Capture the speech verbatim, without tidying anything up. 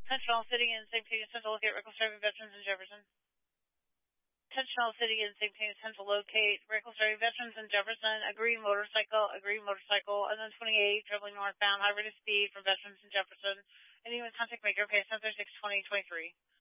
Intentional sitting in Saint Peter's to locate reckless driving veterans in Jefferson. Intentional sitting in Saint Peter's to locate reckless driving veterans in Jefferson. A green motorcycle, a green motorcycle, and then twenty-eight traveling northbound, high rate of speed for veterans in Jefferson. Anyone contact maker, pay seven thirty-six twenty twenty-three.